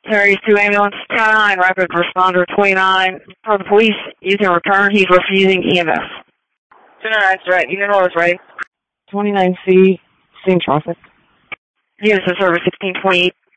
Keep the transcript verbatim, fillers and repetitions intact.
thirty-two ambulance, ten nine, rapid responder twenty-nine. For the police, you can return. He's refusing E M S. ten nine's right. You know it's right. twenty-nine C, seeing traffic. Units of service sixteen twenty-eight.